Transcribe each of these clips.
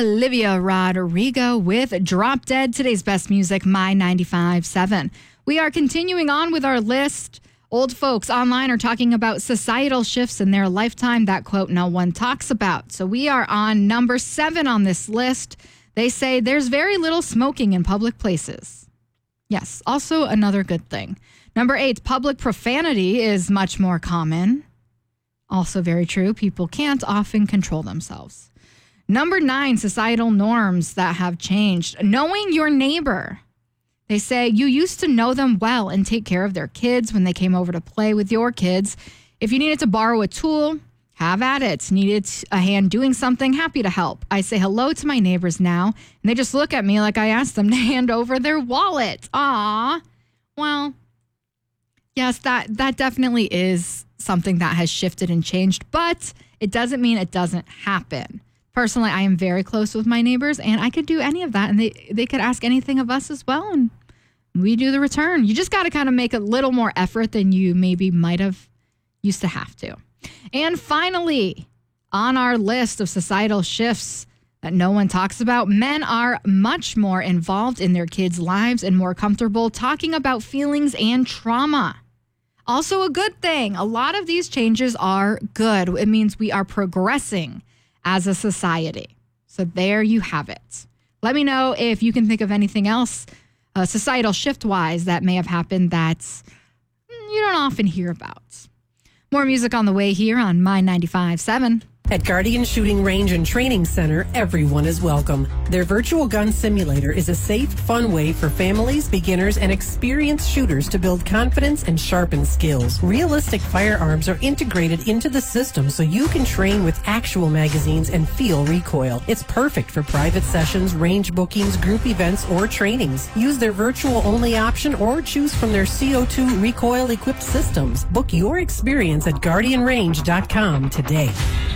Olivia Rodrigo with Drop Dead. Today's best music, My 95.7. We are continuing on with our list. Old folks online are talking about societal shifts in their lifetime that, quote, no one talks about. So we are on number 7 on this list. They say there's very little smoking in public places. Yes, also another good thing. Number 8, public profanity is much more common. Also very true. People can't often control themselves. Number 9, societal norms that have changed. Knowing your neighbor. They say you used to know them well and take care of their kids when they came over to play with your kids. If you needed to borrow a tool, have at it. Needed a hand doing something, happy to help. I say hello to my neighbors now, and they just look at me like I asked them to hand over their wallet. Aw. Well, yes, that definitely is something that has shifted and changed, but it doesn't mean it doesn't happen. Personally, I am very close with my neighbors, and I could do any of that, and they could ask anything of us as well, and we do the return. You just got to kind of make a little more effort than you maybe might have used to have to. And finally, on our list of societal shifts that no one talks about, men are much more involved in their kids' lives and more comfortable talking about feelings and trauma. Also a good thing. A lot of these changes are good. It means we are progressing as a society. So there you have it. Let me know if you can think of anything else societal shift-wise that may have happened that you don't often hear about. More music on the way here on My 95.7. At Guardian Shooting Range and Training Center, everyone is welcome. Their virtual gun simulator is a safe, fun way for families, beginners, and experienced shooters to build confidence and sharpen skills. Realistic firearms are integrated into the system so you can train with actual magazines and feel recoil. It's perfect for private sessions, range bookings, group events, or trainings. Use their virtual-only option or choose from their CO2 recoil-equipped systems. Book your experience at GuardianRange.com today.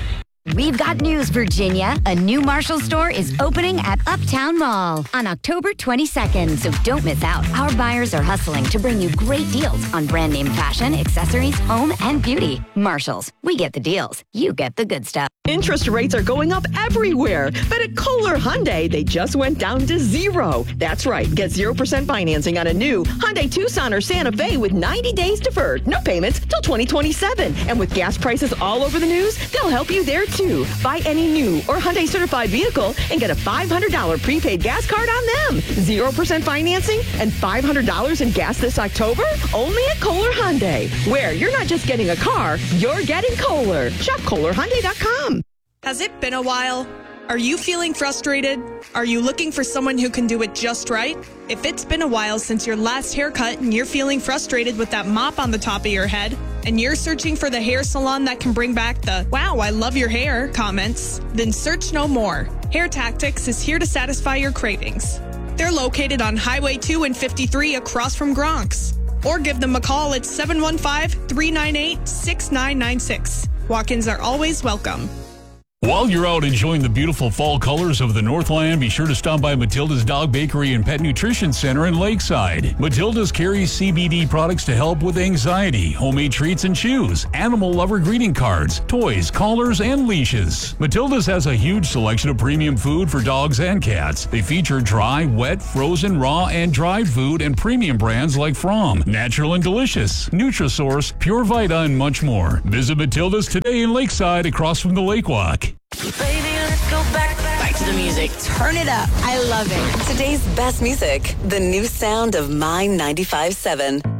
We've got news, Virginia. A new Marshall store is opening at Uptown Mall on October 22nd, so don't miss out. Our buyers are hustling to bring you great deals on brand name fashion, accessories, home, and beauty. Marshalls, we get the deals. You get the good stuff. Interest rates are going up everywhere, but at Kohler Hyundai, they just went down to 0. That's right. Get 0% financing on a new Hyundai Tucson or Santa Fe with 90 days deferred. No payments till 2027. And with gas prices all over the news, they'll help you there too. Buy any new or Hyundai certified vehicle and get a $500 prepaid gas card on them. 0% financing and $500 in gas this October? Only at Kohler Hyundai, where you're not just getting a car, you're getting Kohler. Shop KohlerHyundai.com. Has it been a while? Are you feeling frustrated? Are you looking for someone who can do it just right? If it's been a while since your last haircut and you're feeling frustrated with that mop on the top of your head, and you're searching for the hair salon that can bring back the, wow, I love your hair comments, then search no more. Hair Tactics is here to satisfy your cravings. They're located on Highway 2 and 53 across from Gronk's. Or give them a call at 715-398-6996. Walk-ins are always welcome. While you're out enjoying the beautiful fall colors of the Northland, be sure to stop by Matilda's Dog Bakery and Pet Nutrition Center in Lakeside. Matilda's carries CBD products to help with anxiety, homemade treats and chews, animal lover greeting cards, toys, collars, and leashes. Matilda's has a huge selection of premium food for dogs and cats. They feature dry, wet, frozen, raw, and dried food and premium brands like From, Natural and Delicious, Nutrisource, Pure Vita, and much more. Visit Matilda's today in Lakeside across from the Lake Walk. Baby, let's go back to the music. Turn it up. I love it. Today's best music, the new sound of My 95.7.